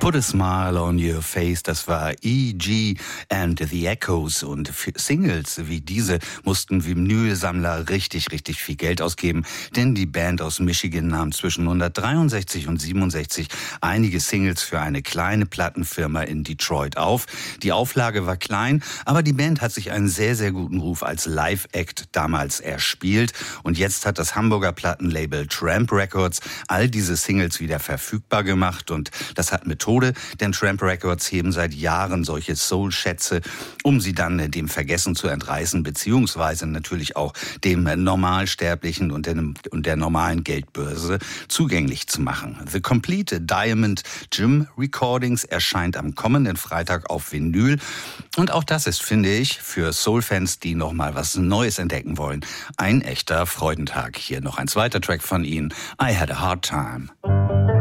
Put a Smile on Your Face, das war E.G. and the Echoes. Und für Singles wie diese mussten Vinylsammler richtig viel Geld ausgeben, denn die Band aus Michigan nahm zwischen 1963 und 1967 einige Singles für eine kleine Plattenfirma in Detroit auf. Die Auflage war klein, aber die Band hat sich einen sehr guten Ruf als Live-Act damals erspielt. Und jetzt hat das Hamburger Plattenlabel Tramp Records all diese Singles wieder verfügbar gemacht. Und das hat Methode, denn Tramp Records heben seit Jahren solche Soul-Schätze, um sie dann dem Vergessen zu entreißen, beziehungsweise natürlich auch dem Normalsterblichen und der normalen Geldbörse zugänglich zu machen. The Complete Diamond Gym Recordings erscheint am kommenden Freitag auf Vinyl. Und auch das ist, finde ich, für Soul-Fans, die noch mal was Neues entdecken wollen, ein echter Freudentag. Hier noch ein zweiter Track von ihnen, I Had a Hard Time.